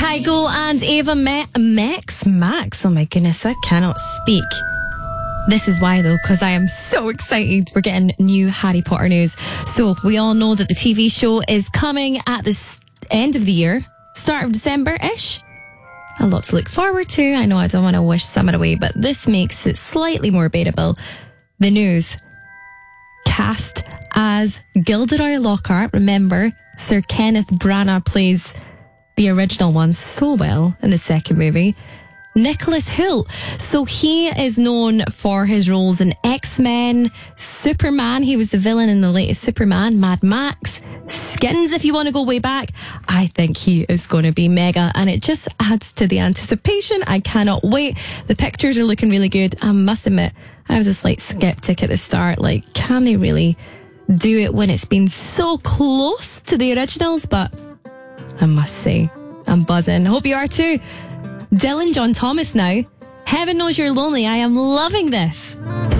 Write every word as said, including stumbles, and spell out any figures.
Kygo and Ava Me- Max. Max, oh my goodness, I cannot speak. This is why though, because I am so excited. We're getting new Harry Potter news. So we all know that the T V show is coming at the s- end of the year, start of December-ish. A lot to look forward to. I know I don't want to wish summer away, but this makes it slightly more bearable. The news. Cast as Gilderoy Lockhart. Remember, Sir Kenneth Branagh plays the original one so well in the second movie. Nicholas Hoult. So he is known for his roles in X-Men, Superman. He was the villain in the latest Superman, Mad Max, Skins, if you want to go way back. I think he is going to be mega, and it just adds to the anticipation. I cannot wait. The pictures are looking really good. I must admit, I was a slight skeptic at the start. Like, can they really do it when it's been so close to the originals? But I must say, I'm buzzing. Hope you are too. Dylan John Thomas now. Heaven Knows You're Lonely. I am loving this.